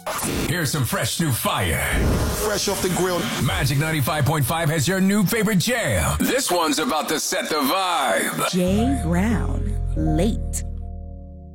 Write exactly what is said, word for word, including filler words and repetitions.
Here's some fresh new fire. Fresh off the grill. Magic ninety-five point five has your new favorite jam. This one's about to set the vibe. Jay Brown, Late.